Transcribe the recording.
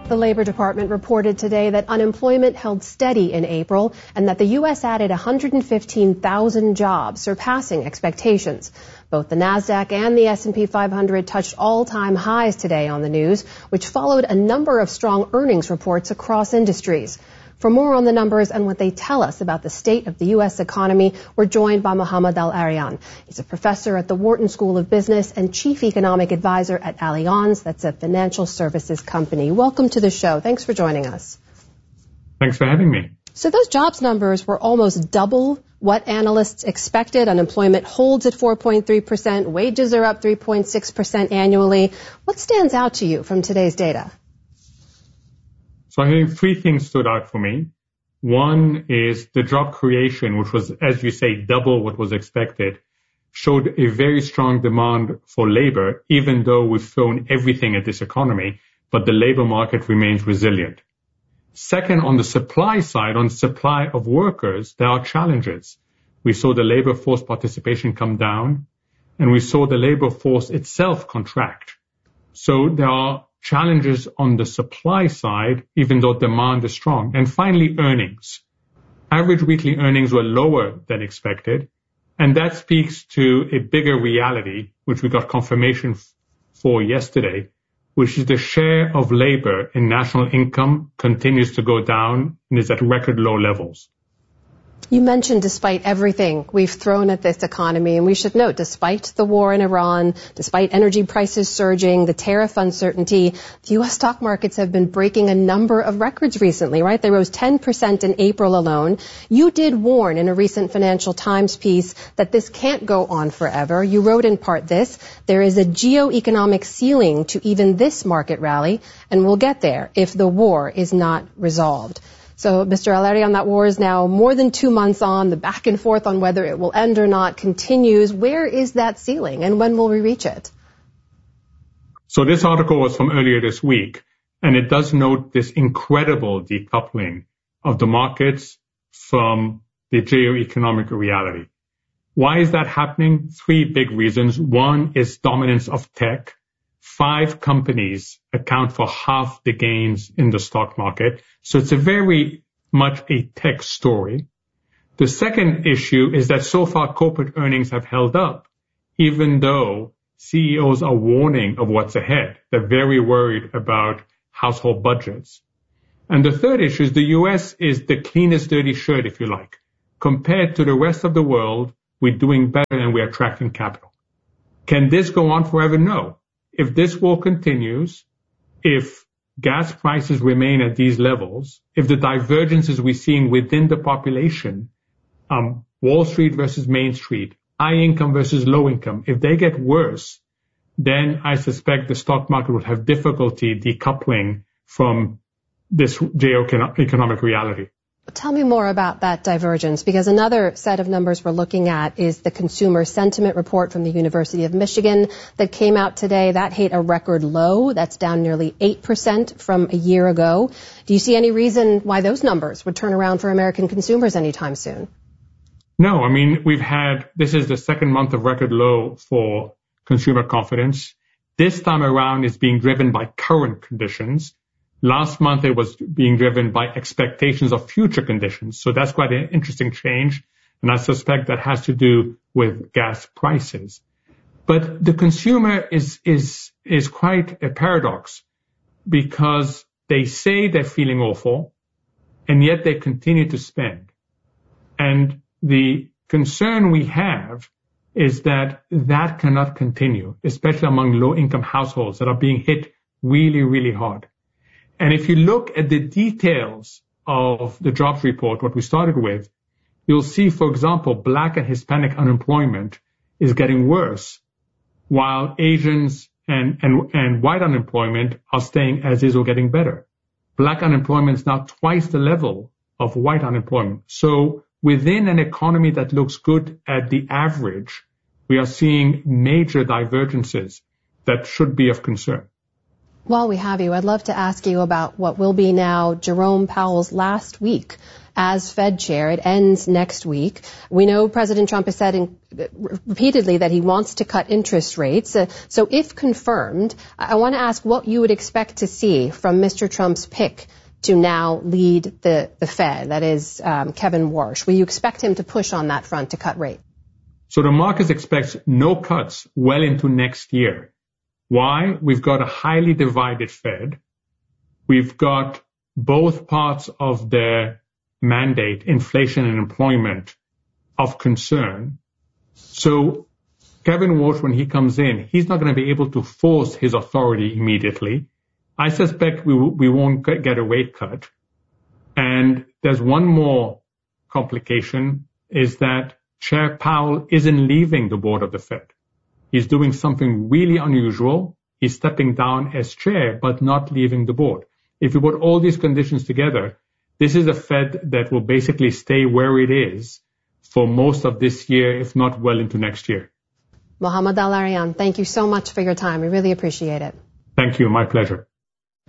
The Labor Department reported today that unemployment held steady in April and that the U.S. added 115,000 jobs, surpassing expectations. Both the Nasdaq and the S&P 500 touched all-time highs today on the news, which followed a number of strong earnings reports across industries. For more on the numbers and what they tell us about the state of the U.S. economy, we're joined by Mohamed El-Erian. He's a professor at the Wharton School of Business and chief economic advisor at Allianz. That's a financial services company. Welcome to the show. Thanks for joining us. Thanks for having me. So those jobs numbers were almost double what analysts expected. Unemployment holds at 4.3%. Wages are up 3.6% annually. What stands out to you from today's data? So I think three things stood out for me. One is the job creation, which was, as you say, double what was expected, showed a very strong demand for labor, even though we've thrown everything at this economy, but the labor market remains resilient. Second, on the supply side, on supply of workers, there are challenges. We saw the labor force participation come down, and we saw the labor force itself contract. So there are challenges on the supply side, even though demand is strong. And finally, earnings. Average weekly earnings were lower than expected, and that speaks to a bigger reality, which we got confirmation for yesterday, which is the share of labor in national income continues to go down and is at record low levels. You mentioned despite everything we've thrown at this economy, and we should note, despite the war in Iran, despite energy prices surging, the tariff uncertainty, the U.S. stock markets have been breaking a number of records recently, right? They rose 10% in April alone. You did warn in a recent Financial Times piece that this can't go on forever. You wrote in part this: there is a geo-economic ceiling to even this market rally, and we'll get there if the war is not resolved. So, Mr. El-Erian, that war is now more than 2 months on. The back and forth on whether it will end or not continues. Where is that ceiling, and when will we reach it? So this article was from earlier this week, and it does note this incredible decoupling of the markets from the geoeconomic reality. Why is that happening? Three big reasons. One is dominance of tech. 5 companies account for half the gains in the stock market. So it's a very much a tech story. The second issue is that so far corporate earnings have held up, even though CEOs are warning of what's ahead. They're very worried about household budgets. And the third issue is the U.S. is the cleanest dirty shirt, if you like. Compared to the rest of the world, we're doing better and we're attracting capital. Can this go on forever? No. If this war continues, if gas prices remain at these levels, if the divergences we're seeing within the population, Wall Street versus Main Street, high income versus low income, if they get worse, then I suspect the stock market will have difficulty decoupling from this geoeconomic reality. Tell me more about that divergence, because another set of numbers we're looking at is the consumer sentiment report from the University of Michigan that came out today. That hit a record low. That's down nearly 8% from a year ago. Do you see any reason why those numbers would turn around for American consumers anytime soon? No, I mean, this is the second month of record low for consumer confidence. This time around is being driven by current conditions. Last month, it was being driven by expectations of future conditions. So that's quite an interesting change. And I suspect that has to do with gas prices. But the consumer is quite a paradox, because they say they're feeling awful, and yet they continue to spend. And the concern we have is that that cannot continue, especially among low-income households that are being hit really, really hard. And if you look at the details of the jobs report, what we started with, you'll see, for example, Black and Hispanic unemployment is getting worse, while Asians and white unemployment are staying as is or getting better. Black unemployment is now twice the level of white unemployment. So within an economy that looks good at the average, we are seeing major divergences that should be of concern. While we have you, I'd love to ask you about what will be now Jerome Powell's last week as Fed chair. It ends next week. We know President Trump has said repeatedly that he wants to cut interest rates. So if confirmed, I want to ask what you would expect to see from Mr. Trump's pick to now lead the Fed, that is Kevin Warsh. Will you expect him to push on that front to cut rates? So the market expects no cuts well into next year. Why? We've got a highly divided Fed. We've got both parts of the mandate, inflation and employment, of concern. So Kevin Warsh, when he comes in, he's not going to be able to force his authority immediately. I suspect we won't get a rate cut. And there's one more complication, is that Chair Powell isn't leaving the board of the Fed. He's doing something really unusual. He's stepping down as chair, but not leaving the board. If you put all these conditions together, this is a Fed that will basically stay where it is for most of this year, if not well into next year. Mohammad El-Erian, thank you so much for your time. We really appreciate it. Thank you. My pleasure.